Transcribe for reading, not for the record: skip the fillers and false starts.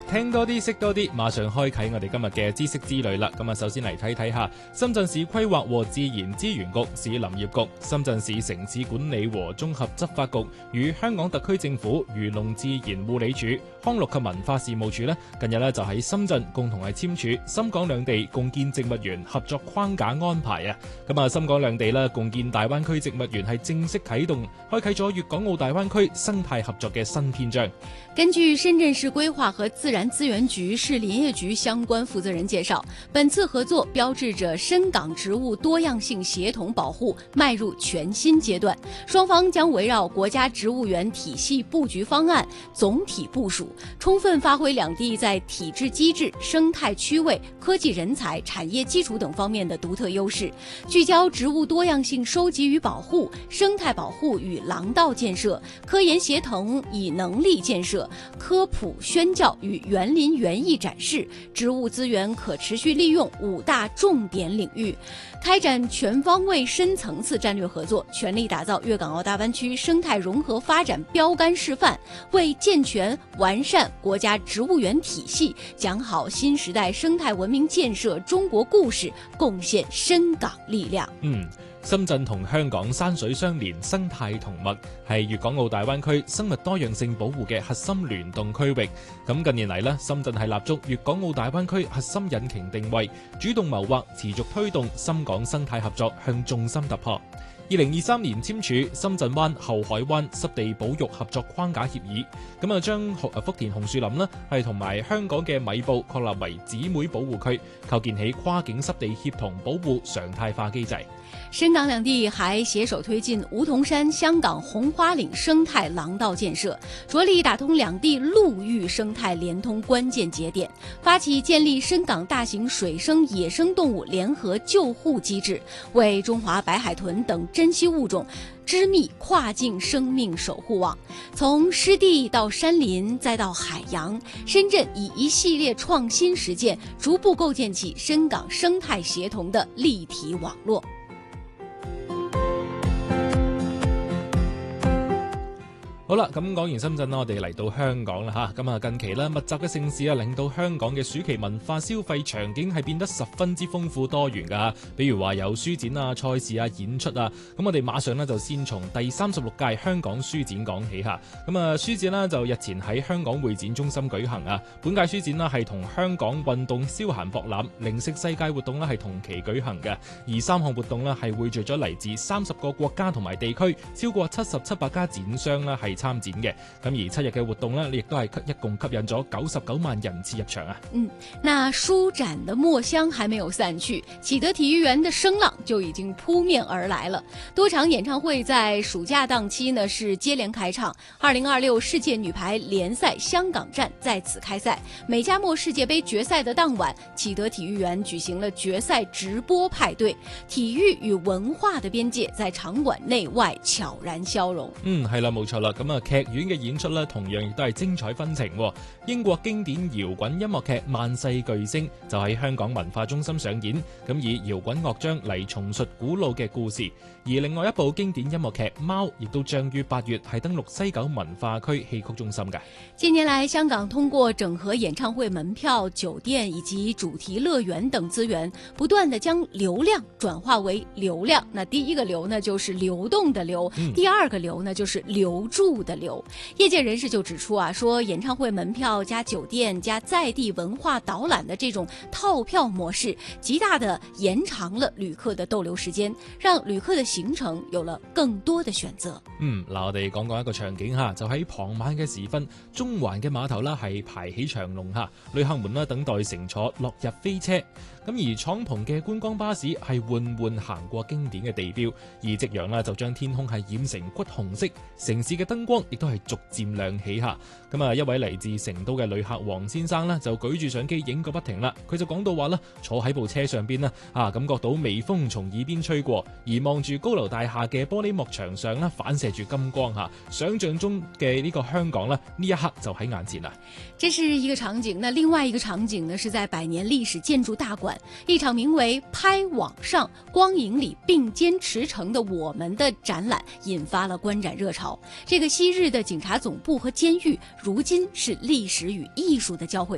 聽多啲識多啲，馬上開啟我哋今日嘅知識之旅啦。咁啊，首先嚟睇下深圳市規劃和自然資源局、市林業局、深圳市城市管理和綜合執法局與香港特區政府漁農自然護理署、康樂及文化事務署近日就喺深圳共同係簽署深港兩地共建植物園合作框架安排啊。咁啊，深港兩地共建大灣區植物園係正式啟動，開啟咗粵港澳大灣區生態合作嘅新篇章。 根據深圳市規劃和自然資源局市林業局相關負責人介紹，本次合作標誌着深港植物多樣性協同保護邁入全新階段，雙方將圍繞國家植物園體系布局方案總體部署，充分發揮兩地在體制機制、生態區位、科技人才、產業基礎等方面的獨特優勢，聚焦植物多樣性收集與保護、生態保護與廊道建設、科研協同與能力建設、科普宣教與園林園藝展示、植物資源可持續利用5大重點領域，開展全方位深層次戰略合作，全力打造粵港澳大灣區生態融合發展標杆示範，為健全完善國家植物園體系、講好新時代生態文明建設中國故事貢獻深港力量。 深圳同香港山水相連，生態同脈，係粵港澳大灣區生物多樣性保護嘅核心聯動區域。咁近年嚟深圳係立足粵港澳大灣區核心引擎定位，主動謀劃，持續推動深港生態合作向重心突破。2023年簽署深圳灣後海灣濕地保育合作框架協議，咁啊將福田紅樹林係同埋香港嘅米埔確立為姊妹保護區，構建起跨境濕地協同保護常態化機制。 深港兩地還攜手推進梧桐山香港紅花嶺生態廊道建設，着力打通兩地陸域生態連通關鍵節點，發起建立深港大型水生野生動物聯合救護機制，為中華白海豚等珍稀物種織密跨境生命守護網。從濕地到山林再到海洋，深圳以一系列創新實踐，逐步構建起深港生態協同的立體網絡。 好啦，咁講完深圳啦，我哋嚟到香港啦吓。咁啊，近期密集嘅盛事令到香港嘅暑期文化消費場景係變得十分之豐富多元噶。比如話有書展啊、賽事啊、演出啊。咁我哋馬上就先從第36屆香港書展講起吓。咁啊，書展就日前喺香港會展中心舉行啊。本屆書展係同香港運動消閒博覽、零食世界活動係同期舉行嘅。而3項活動係匯聚咗嚟自30個國家同埋地區，超過700家展商係參展嘅。咁而7日嘅活動亦都係一共吸引咗99萬人次入場啊。 那書展的墨香還沒有散去，啟德體育園的聲浪就已經撲面而來了。多場演唱會在暑假檔期是接連開唱。2026世界女排聯賽香港站在此開賽，美加墨世界盃決賽的當晚，啟德體育園舉行了決賽直播派對，體育與文化的邊界在場館內外悄然消融。 係啦，冇錯啦。咁啊，劇院嘅演出同樣亦都係精彩紛呈。英國經典搖滾音樂劇《萬世巨星》就喺香港文化中心上演，咁以搖滾樂章嚟重述古老嘅故事。而另外一部經典音樂劇《貓》亦都將於8月係登陸西九文化區戲曲中心嘅。 近年來，香港通過整合演唱會門票、酒店以及主題樂園等資源，不斷地將流量轉化為流量。那第一個流呢，就是流動的流；第二個流呢，就是留住的流。業界人士就指出說演唱會門票加酒店加在地文化導覽的這種套票模式，極大地延長了旅客的逗留時間，讓旅客的行程有了更多的選擇。 嗱，我哋講一個場景吓，就喺傍晚嘅時分，中環嘅碼頭係排起長龍吓，旅客們等待乘坐落日飛車。咁而敞篷嘅觀光巴士係緩緩行過經典嘅地標，而夕陽就將天空係染成橘紅色，城市嘅燈光亦都係逐漸亮起下。咁啊，一位嚟自成都嘅旅客黃先生就舉住相機影個不停啦。佢就講到話坐喺部車上邊感覺到微風從耳邊吹過，而望住高樓大廈嘅玻璃幕牆上反射住金光下，想象中嘅呢個香港呢一刻就喺眼前啦。 這是一個場景，那另外一個場景呢，是在百年歷史建築大館，一場名為拍網上光影裏並肩馳騁的我們的展覽引發了觀展熱潮。這個昔日的警察總部和監獄，如今是歷史與藝術的交匯